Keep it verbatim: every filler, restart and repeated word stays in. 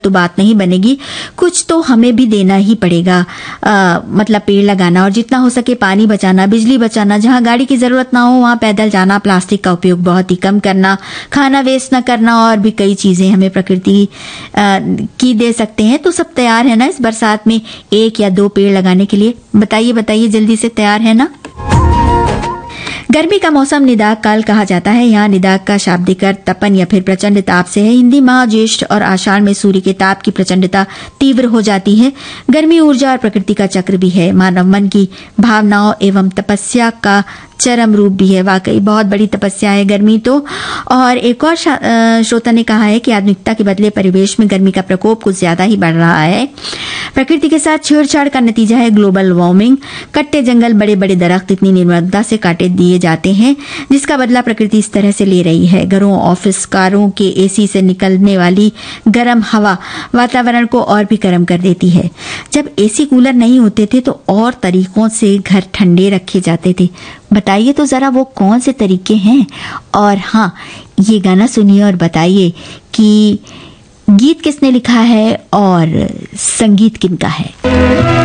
तो बात नहीं बनेगी, कुछ तो हमें भी देना ही पड़ेगा। आ, मतलब पेड़ लगाना और जितना हो सके पानी बचाना, बिजली बचाना, जहाँ गाड़ी की जरूरत ना हो वहाँ पैदल जाना, प्लास्टिक का उपयोग बहुत ही कम करना, खाना वेस्ट न करना और भी कई चीजें हमें प्रकृति आ, की दे सकते हैं। तो सब तैयार है ना इस बरसात में एक या दो पेड़ लगाने के लिए? बताइए बताइए, जल्दी से तैयार है ना? गर्मी का मौसम निदाग काल कहा जाता है। यहाँ निदाग का शाब्दिक अर्थ तपन या फिर प्रचंड ताप से है। हिंदी माह ज्येष्ठ और आषाढ़ में सूर्य के ताप की प्रचंडता तीव्र हो जाती है। गर्मी ऊर्जा और प्रकृति का चक्र भी है। मानव मन की भावनाओं एवं तपस्या का चरम रूप भी है। वाकई बहुत बड़ी तपस्या है गर्मी तो। और एक और श्रोता ने कहा है कि आधुनिकता के बदले परिवेश में गर्मी का प्रकोप कुछ ज्यादा ही बढ़ रहा है। प्रकृति के साथ छेड़छाड़ का नतीजा है ग्लोबल वार्मिंग। कट्टे जंगल, बड़े बड़े दरख्त इतनी निर्ममता से काटे दिए जाते हैं जिसका बदला प्रकृति इस तरह से ले रही है। घरों, ऑफिस, कारों के एसी से निकलने वाली गर्म हवा वातावरण को और भी गर्म कर देती है। जब एसी कूलर नहीं होते थे तो और तरीकों से घर ठंडे रखे जाते थे। बताइए तो जरा वो कौन से तरीके हैं? और हाँ, ये गाना सुनिए और बताइए कि गीत किसने लिखा है और संगीत किनका है।